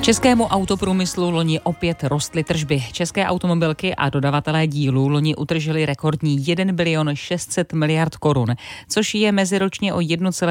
Českému autoprůmyslu loni opět rostly tržby. České automobilky a dodavatelé dílů loni utržili rekordní 1 bilion 600 miliard korun, což je meziročně o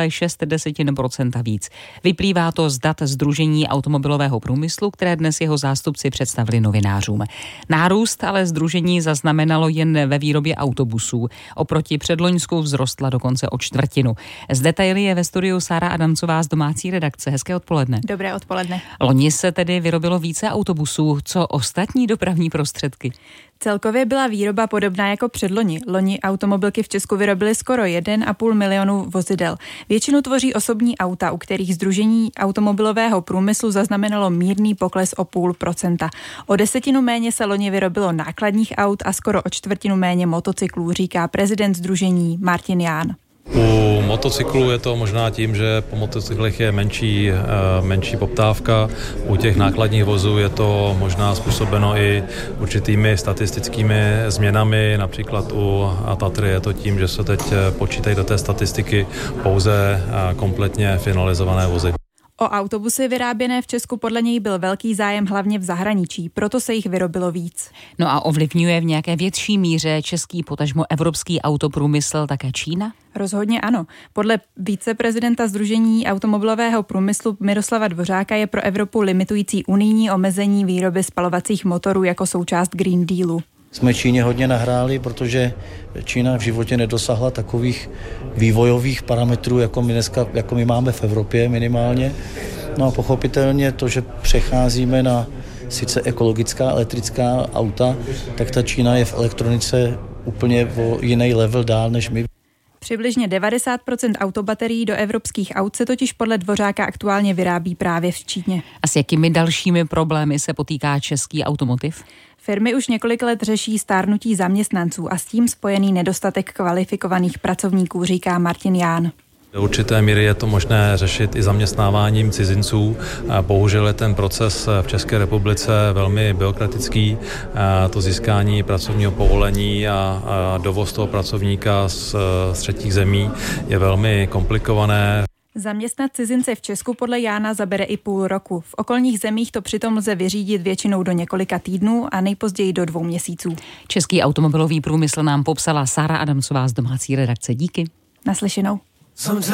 1,6% víc. Vyplývá to z dat Sdružení automobilového průmyslu, které dnes jeho zástupci představili novinářům. Nárůst ale sdružení zaznamenalo jen ve výrobě autobusů. Oproti předloňsku vzrostla dokonce o čtvrtinu. Z detaily je ve studiu Sára Adamcová z domácí redakce. Hezké odpoledne. Dobré odpoledne. Loni se tedy vyrobilo více autobusů, co ostatní dopravní prostředky? Celkově byla výroba podobná jako předloni. Loni automobilky v Česku vyrobily skoro 1,5 milionu vozidel. Většinu tvoří osobní auta, u kterých Sdružení automobilového průmyslu zaznamenalo mírný pokles o 0,5%. O 10 méně se loni vyrobilo nákladních aut a skoro o 1/4 méně motocyklů, říká prezident Sdružení Martin Jahn. U motocyklů je to možná tím, že po motocyklech je menší poptávka. U těch nákladních vozů je to možná způsobeno i určitými statistickými změnami. Například u Tatry je to tím, že se teď počítají do té statistiky pouze kompletně finalizované vozy. O autobusy vyráběné v Česku podle něj byl velký zájem hlavně v zahraničí, proto se jich vyrobilo víc. No a ovlivňuje v nějaké větší míře český, potažmo evropský autoprůmysl také Čína? Rozhodně ano. Podle viceprezidenta Sdružení automobilového průmyslu Miroslava Dvořáka je pro Evropu limitující unijní omezení výroby spalovacích motorů jako součást Green Dealu. Jsme Číně hodně nahráli, protože Čína v životě nedosáhla takových vývojových parametrů, jako my máme v Evropě minimálně. No a pochopitelně to, že přecházíme na sice ekologická elektrická auta, tak ta Čína je v elektronice úplně o jiný level dál než my. Přibližně 90% autobaterií do evropských aut se totiž podle Dvořáka aktuálně vyrábí právě v Číně. A s jakými dalšími problémy se potýká český automotiv? Firmy už několik let řeší stárnutí zaměstnanců a s tím spojený nedostatek kvalifikovaných pracovníků, říká Martin Jahn. Do určité míry je to možné řešit i zaměstnáváním cizinců. Bohužel je ten proces v České republice velmi byrokratický. To získání pracovního povolení a dovoz toho pracovníka z třetích zemí je velmi komplikované. Zaměstnat cizince v Česku podle Jána zabere i půl roku. V okolních zemích to přitom lze vyřídit většinou do několika týdnů a nejpozději do 2 měsíců. Český automobilový průmysl nám popsala Sára Adamcová z domácí redakce. Díky. Naslyšenou.